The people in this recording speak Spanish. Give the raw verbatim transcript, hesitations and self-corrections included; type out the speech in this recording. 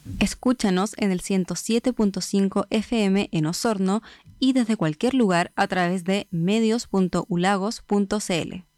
Escúchanos en el ciento siete punto cinco F M en Osorno y desde cualquier lugar a través de medios punto ulagos punto c l.